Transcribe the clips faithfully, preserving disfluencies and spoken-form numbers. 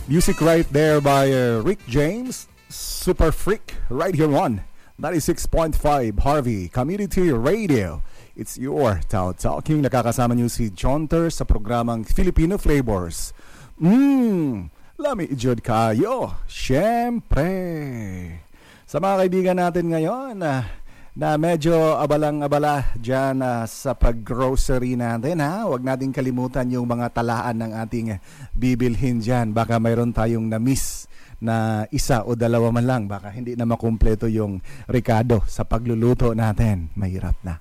Music right there by uh, Rick James, Super Freak, right here on ninety-six point five Harvey Community Radio. It's your Tao Talking. Nakakasama niyo si Jonter sa programang Filipino Flavors. Mmm, lami ijod kayo. Siyempre. Sa mga kaibigan natin ngayon, uh, na medyo abalang-abala dyan uh, sa pag-grocery natin, ha? Huwag natin kalimutan yung mga talaan ng ating bibilhin dyan. Baka mayroon tayong na-miss na isa o dalawa man lang. Baka hindi na makumpleto yung rekado sa pagluluto natin. Mahirap na.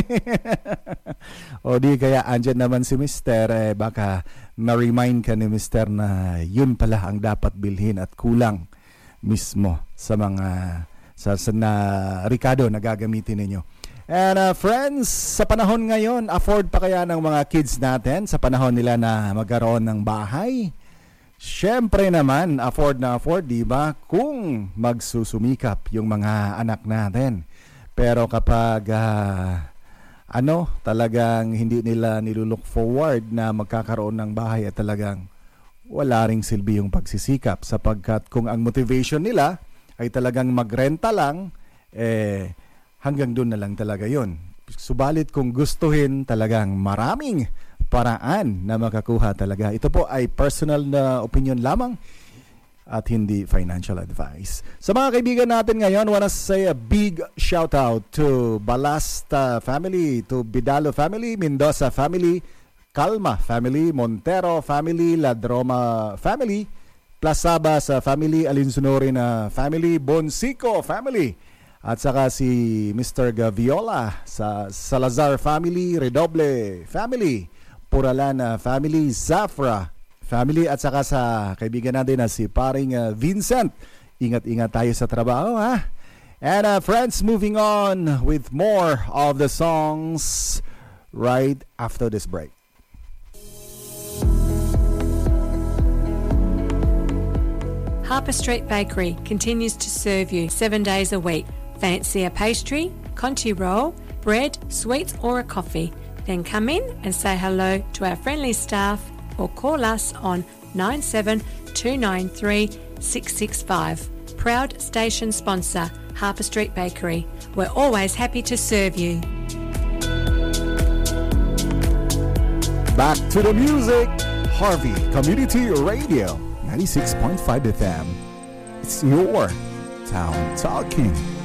O di kaya andyan naman si Mister, eh, baka ma-remind ka ni Mister na yun pala ang dapat bilhin at kulang mismo sa mga sa, sa na Ricardo na gagamitin ninyo. And uh, friends, sa panahon ngayon, afford pa kaya ng mga kids natin sa panahon nila na magkaroon ng bahay? Siyempre naman, afford na afford, di ba? Kung magsusumikap yung mga anak natin. Pero kapag uh, ano, talagang hindi nila nilulook forward na magkakaroon ng bahay at talagang wala ring silbi yung pagsisikap sapagkat kung ang motivation nila ay talagang magrenta lang, eh, hanggang doon na lang talaga yun. Subalit kung gustuhin talagang maraming paraan na makakuha talaga. Ito po ay personal na opinion lamang at hindi financial advice. Sa mga kaibigan natin ngayon, wanna say a big shout out to Balasta family, to Bidalo family, Mendoza family, Calma family, Montero family, Ladroma family, Plasabas uh, family, Alinsunorin uh, family, Bonsico family, at saka si Mister Gaviola sa Salazar family, Redoble family, Puralana family, Zafra family, at saka sa kaibigan natin na si paring uh, Vincent. Ingat-ingat tayo sa trabaho, ha? And uh, friends, moving on with more of the songs right after this break. Harper Street Bakery continues to serve you seven days a week. Fancy a pastry, Conti roll, bread, sweets or a coffee? Then come in and say hello to our friendly staff or call us on nine seven two nine three six six five. Proud station sponsor, Harper Street Bakery. We're always happy to serve you. Back to the music. Harvey Community Radio ninety-six point five F M. It's your Town Talking.